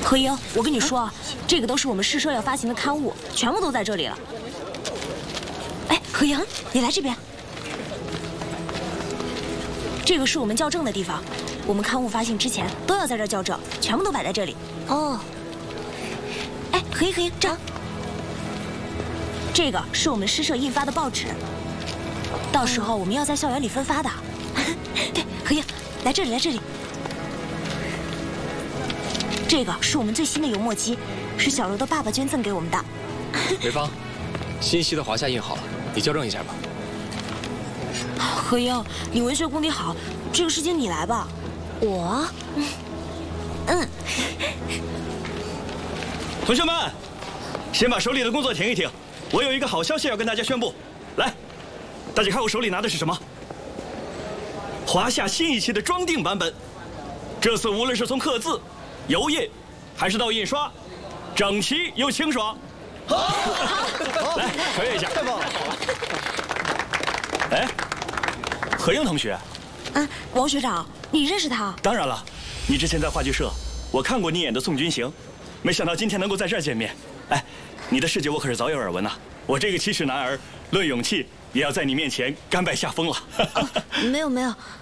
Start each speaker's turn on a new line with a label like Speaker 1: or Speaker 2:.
Speaker 1: 何英，我跟你说啊，这个都是我们诗社要发行的刊物，全部都在这里了。哎，何英，你来这边。这个是我们校正的地方，我们刊物发行之前都要在这儿校正，全部都摆在这里。哦。哎，何英，这儿。这个是我们诗社印发的报纸，到时候我们要在校园里分发的。对，何英，来这里，来这里。这个是我们最新的油墨机，是小柔的爸爸捐赠给我们的。
Speaker 2: 梅芳，新期的华夏印好了，你校正一下吧。
Speaker 1: 何英，你文学功底好，这个事情你来吧。我，
Speaker 3: 同学们，先把手里的工作停一停，我有一个好消息要跟大家宣布。来，大家看我手里拿的是什么？华夏新一期的装订版本。这次无论是从刻字、油印，还是到印刷，整齐又清爽。好，来传阅一下。太棒了！哎，何英同学。
Speaker 1: 王学长，你认识他？
Speaker 3: 当然了，你之前在话剧社，我看过你演的《宋君行》，没想到今天能够在这儿见面。哎，你的事迹我可是早有耳闻呐。我这个七尺男儿，论勇气也要在你面前甘拜下风了。
Speaker 1: 没有没有，